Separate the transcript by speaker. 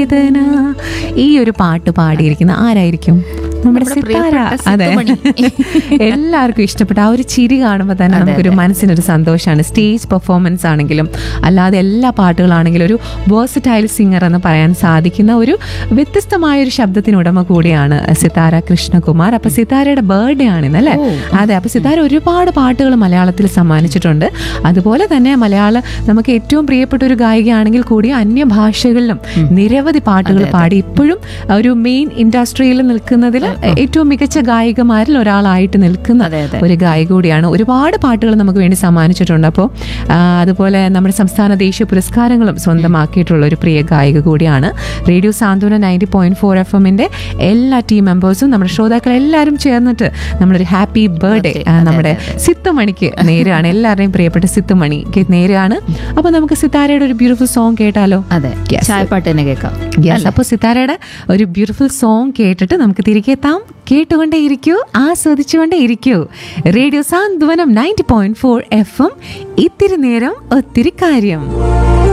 Speaker 1: വേദന. ഈ ഒരു പാട്ട് പാടിയിരിക്കുന്ന ആരായിരിക്കും? നമ്മുടെ സിത്താര. അതെ, എല്ലാവർക്കും ഇഷ്ടപ്പെട്ട ആ ഒരു ചിരി കാണുമ്പോൾ തന്നെ നമുക്കൊരു മനസ്സിനൊരു സന്തോഷമാണ്. സ്റ്റേജ് പെർഫോമൻസ് ആണെങ്കിലും അല്ലാതെ എല്ലാ പാട്ടുകളാണെങ്കിലും ഒരു വേഴ്സറ്റൈൽ സിംഗർ എന്ന് പറയാൻ സാധിക്കുന്ന ഒരു വ്യത്യസ്തമായ ഒരു ശബ്ദത്തിനുടമ കൂടിയാണ് സിത്താര കൃഷ്ണകുമാർ. അപ്പൊ സിത്താരയുടെ ബർത്ത്ഡേ ആണെന്നല്ലേ? അതെ. അപ്പൊ സിത്താര ഒരുപാട് പാട്ടുകൾ മലയാളത്തിൽ സമ്മാനിച്ചിട്ടുണ്ട്. അതുപോലെ തന്നെ നമുക്ക് ഏറ്റവും പ്രിയപ്പെട്ട ഒരു ഗായികയാണെങ്കിൽ കൂടി അന്യഭാഷകളിലും നിരവധി പാട്ടുകൾ പാടി ഇപ്പോഴും ഒരു മെയിൻ ഇൻഡസ്ട്രിയിൽ നിൽക്കുന്നതിൽ ഏറ്റവും മികച്ച ഗായികമാരിൽ ഒരാളായിട്ട് നിൽക്കുന്ന ഒരു ഗായിക കൂടിയാണ്. ഒരുപാട് പാട്ടുകൾ നമുക്ക് വേണ്ടി സമ്മാനിച്ചിട്ടുണ്ട്. അപ്പോൾ അതുപോലെ നമ്മുടെ സംസ്ഥാന ദേശീയ പുരസ്കാരങ്ങളും സ്വന്തമാക്കിയിട്ടുള്ള ഒരു പ്രിയ ഗായിക കൂടിയാണ്. റേഡിയോ സാന്ത്വന 90.4 FM-ന്റെ എല്ലാ ടീം മെമ്പേഴ്സും നമ്മുടെ ശ്രോതാക്കൾ എല്ലാവരും ചേർന്നിട്ട് നമ്മളൊരു ഹാപ്പി ബർത്ത്ഡേ നമ്മുടെ സിത്തുമണിക്ക് നേരെയാണ്. എല്ലാവരുടെയും പ്രിയപ്പെട്ട സിത്തുമണിക്ക് നേരെയാണ്. അപ്പൊ നമുക്ക് സിത്താരയുടെ ഒരു ബ്യൂട്ടിഫുൾ സോങ് കേട്ടാലോ?
Speaker 2: അതെ, ചായപ്പാട്ട് തന്നെ കേൾക്കാം.
Speaker 1: അപ്പൊ സിത്താരയുടെ ഒരു ബ്യൂട്ടിഫുൾ സോങ് കേട്ടിട്ട് നമുക്ക് തിരികെ എത്താം. കേട്ടുകൊണ്ടേ ഇരിക്കൂ, ആസ്വദിച്ചുകൊണ്ടേ ഇരിക്കൂ. റേഡിയോ സാന്ത്വനം 90.4 FM. ഇത്തിരി നേരം ഒത്തിരി കാര്യം.